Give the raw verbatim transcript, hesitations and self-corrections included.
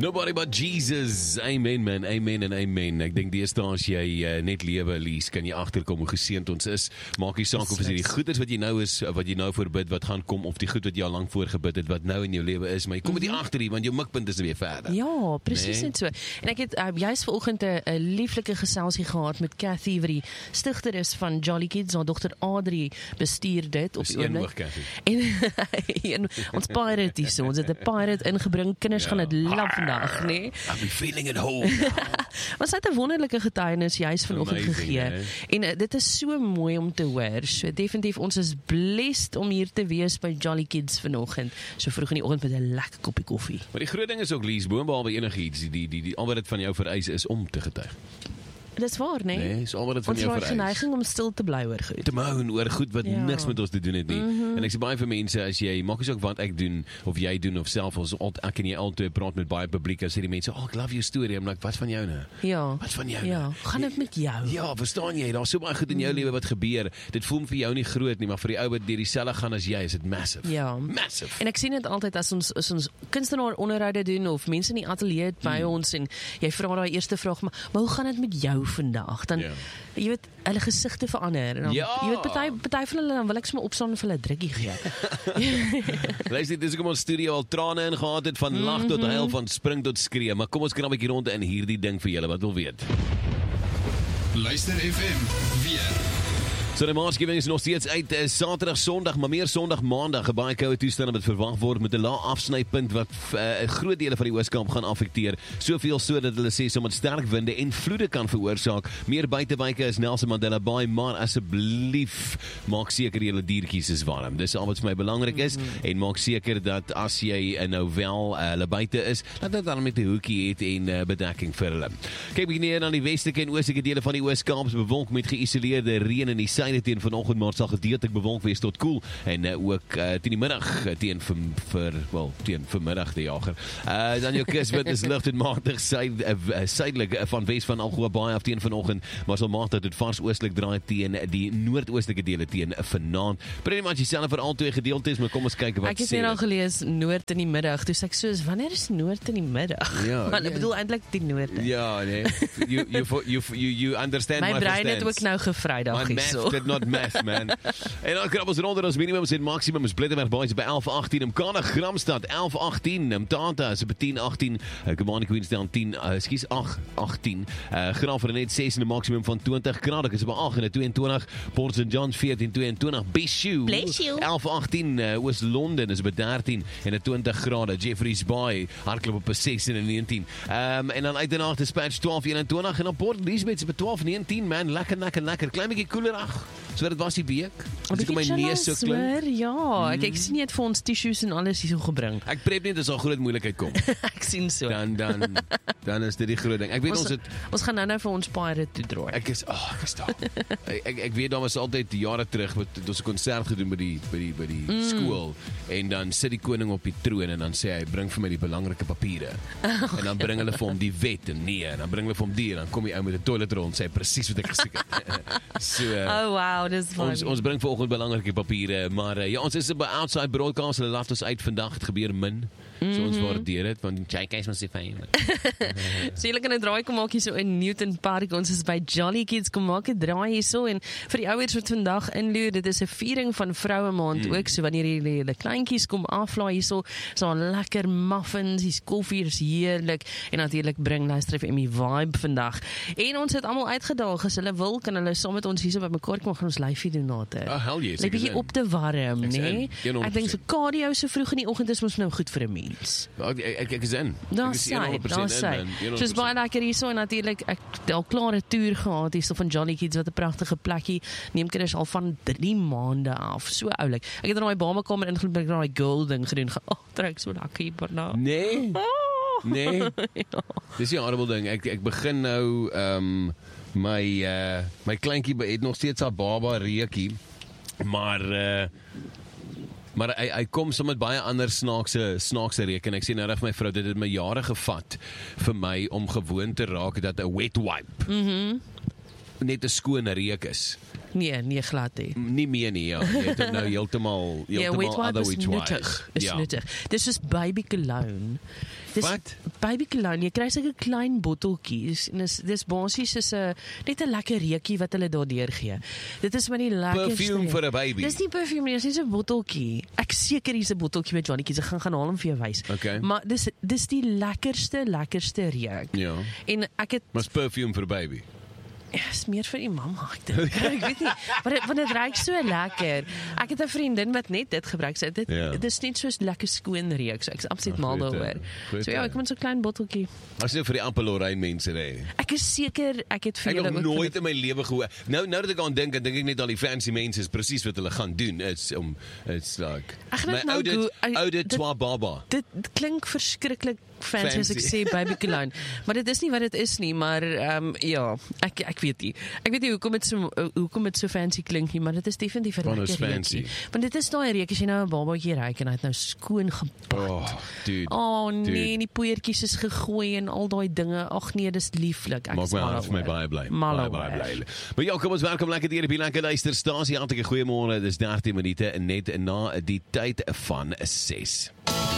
Nobody but Jesus. Amen man, amen en amen. Ek dink deesdae as jy uh, net lewe lees, kan jy agterkom hoe geseënd ons is. Maak nie saak of dit die goeders wat jy nou is, wat jy nou voorbid, wat gaan kom, of die goed wat jy al lank voorgebid het, wat nou in jou lewe is, maar jy kom dit mm -hmm. agter hier, want jou mikpunt is weer verder. Ja, presies nee. net so. En ek het uh, juist vanoggend 'n lieflike geselsie gehad met Cathy, wat die stigter is van Jolly Kids. Haar dogter Adrie bestuur dit op die oomblik. En en ons pirate hier so, ons het 'n pirate ingebring. Kinders ja. gaan dit love vandag, nee. I'm feeling at home. Maar sy het 'n wonderlike getuienis juist vanoggend gegee. He? En uh, dit is so mooi om te hoor. So definitief, ons is blessed om hier te wees by Jolly Kids vanoggend. So vroeg in die oggend met 'n lekker koppie koffie. Maar die groot ding is ook, Lies, boonbehalwe enigiets, die die die, die al wat dit van jou vereis is om te getuig. Dis waar, nee? Nee, is al wat dit van ons jou vereis. Ons geneiging om stil te bly oor goed. Te moan oor goed wat ja. niks met ons te doen het nie. Mm-hmm. En ek sê baie vir mense, as jy, maak nie saak wat ek doen, of jy doen, of self, ons, ek en jy altyd praat met baie publiek, as sê die mense, oh, ek love your story, en ek, wat van jou nou? Ja. Wat van jou ja. nou? Gaan dit met jou? Ja, verstaan jy, daar is so baie goed in jou mm. lewe wat gebeur, dit voel vir jou nie groot nie, maar vir die ou wat deur dieselfde gaan as jy, is dit massive. Ja. Massive. En ek sien dit altyd, as ons, as ons kunstenaar onderhoude doen, of mense in die ateljee by mm. ons, en jy vra daai eerste vraag, maar, maar hoe gaan dit met jou vandag? Dan, ja. jy weet, hulle gesigte verander. En dan, ja. Jy weet, party, party van hulle, dan wil ek sommer opstaan en vir hulle drukkie gee. Luister, dis hoekom ons studio al trane in gehad het, van lag tot huil, van spring tot skree, maar kom ons krap 'n bietjie rond in hierdie ding vir julle, wat wil weet. Luister F M, weer. So die maatschapping is nog steeds uit uh, Saterdag, Sondag, maar meer Sondag, Maandag, 'n baie koue toestande wat verwag word met 'n lae afsnypunt wat 'n uh, groot dele van die Oos-Kaap gaan affekteer. Soveel so dat hulle sê sommer sterk winde en vloede kan veroorsaak. Meer buitewyke is Nelson Mandela Bay, maar asseblief maak seker julle diertjies is warm. Dis al wat vir my belangrik is mm-hmm. en maak seker dat as jy uh, nou wel uh, hulle buite is, dat dit dan met 'n hoekie het en uh, bedekking vir hulle. Kyk bietjie neer aan die westelike en oostelike dele van die Oos-Kaap, bewolk met geïsoleerde reën in die suide teen vanoggend, maar sal gedeeltelik bewolk wees tot koel en uh, ook uh, teen die middag uh, teen vir, vir wel teen vanmiddag die jager. Uh, dan jou kuswind is lig tot matig suid, uh, suidelik uh, van Wes van Algoa Baai af teen vanoggend, maar sal matig tot vars oostelik draai teen die noordoostelike dele teen vanaand. Pretty much dieselfde vir al twee gedeeltes, maar kom ons kyk wat ek het sê. net al gelees noord in die middag. Toe sê ek soos, wanneer is noord in die middag? Ja, want ek yeah. bedoel eintlik die noorde. Ja, nee. You you you you, you understand my my brein het ook nou gevrydag hierso. Did not math, man. En dan krap ons ronder ons minimums en maximums. Blitterberg Boys by elf agtien, Mkana Gramstad elf agtien, Mtata is op tien agtien, Komani Queenstown tien, uh, skies agt agtien, uh, Graafrenet ses en 'n maksimum van twintig grade, is op agt en tweeëntwintig, Port Saint John's veertien tweeëntwintig, Bishou elf agtien, uh, Oos-London is op dertien en 'n twintig grade, Jeffreys Bay hardloop op sestien en negentien, um, en dan uit en af Dispatch twaalf eenentwintig en op Port Elizabeth is op twaalf negentien, man, lekker, lekker, lekker, klein bietjie koeler, ag, so dit was die week. As ek my neus so klink. Ja, ek, ek sien net vir ons tissues en alles hier so gebring. Ek prep net as daar groot moeilikheid kom. Ek sien so. Dan dan dan is dit die groot ding. Ek weet ons, ons het ons gaan nou nou vir ons paare toe draai. Ek is ag, oh, ek is daar. ek, ek ek weet daar was altyd jare terug wat ons 'n konsert gedoen by die by die by die mm. skool en dan sit die koning op die troon en dan sê hy bring vir my die belangrike papiere. Oh, en dan bring hulle vir hom die wet en nee, en dan bring hulle vir hom die en dan kom die ou met 'n toiletrol en sê presies wat ek gesoek het. so uh, oh wow, dis ons ons bring vanoggend belangrike papiere, maar uh, ja, ons is by Outside Broadcast, hulle laat ons uit vandag, het gebeur min. So ons waardeer dit, want jy kyk ons se fyn. So julle kan 'n draai kom maak hier so in Newton Park. Ons is by Jolly Kids, kom maak 'n draai hier so en vir die ouers wat vandag inloer, dit is 'n viering van Vroue Maand mm. ook, so wanneer die, die kleintjies kom aflaai hier so, so lekker muffins, hier's koffie, is heerlik en natuurlik bring luister vir my vibe vandag. En ons het almal uitgedaag, as hulle wil kan hulle saam met ons hier so by mekaar kom, gaan ons lyfie doen later. Ah, hell yes. Net bietjie op te warm, né? Nee? Ek dink so cardio so vroeg in die oggend is mos nou goed vir 'n mens. Ek ek ek is in. Daar sê, daar sê. Soos baie lekker hier so en natuurlik ek het al klare toer gehad hier so van Jolly Kids, wat 'n pragtige plekkie. Neem kinders al van drie maande af. So oulik. Ek het in daai bamekamer ingeloop en daai girl ding gedoen. Ag, oh, trek so lekker hier daarna. Nee. Oh. Nee. ja. Dis die horrible ding. Ek ek begin nou ehm um, my uh, my kleintjie het nog steeds haar baba reukie. Maar uh, Maar hy, hy kom sommer met baie ander snaakse snaakse reuk en ek sê nou reg my vrou, dit het my jare gevat vir my om gewoon te raak dat 'n wet wipe Mhm. net 'n skoon reuk is. Nee, nee glad nie. Nie meer nie, ja. Jy het hom nou heeltemal Ja, heeltemal Wet Wipe other is which nuttig. wise. Is Ja. nuttig. Dis soos baby cologne. Dis Wat? Baby cologne, jy kry sulke klein botteltjies en dis dis basies is 'n net 'n lekker reukie wat hulle daardeur gee. Dit is maar die lekkerste. Perfume vir 'n baby. Dis nie perfume nie, dis net so 'n botteltjie. Ek seker hier's 'n botteltjie by Johnny Kies. Ek gaan gaan haal hom vir jou wys. Okay. Maar dis dis die lekkerste lekkerste reuk. Ja. En ek het Maar is perfume vir 'n baby. Ja, is meer vir die mamma, ek dink. Ek weet nie, maar dit, want dit ruik so lekker. Ek het 'n vriendin wat net dit gebruik. Sy dit Ja. dis net so lekker skoon reuk. So ek is absoluut Ag, mal goed, daaroor. hè. Goed, So ja, hè. ek moet so 'n klein botteltjie. As nou vir die Appelorijn mense hè. Ek is seker ek het vir Ek het julle nog ook nooit vir- in my lewe gehoor. Nou nou dat ek aan dink, dan dink ek net al die fancy mense is presies wat hulle gaan doen. It's om it's like Ek gaan my dit nou oude go- ek- oude dit- twa baba. Dit klink verskriklik fancy as ek Fancy. sê baby cologne, maar dit is nie wat dit is nie, maar ehm um, ja, ek ek weet nie. Ek weet nie hoekom dit so hoekom dit so fancy klink nie, maar dit is definitief 'n Want dit is lekker fancy. reukie. Want dit is daai reuk as jy nou 'n babatjie ruik en hy het nou skoon gepak. Oh, dude. Oh nee, Dude. die poeiertjies is gegooi en al daai dinge. Ag nee, dis lieflik. Ek Maak is my mal hart vir my daaroor. baie bly. Mal Baie daaroor. baie bly. Maar ja, kom ons welkom lekker deur die lekker luisterstasie. Hartlike goeiemôre. Dis dertien minute net na die tyd van ses.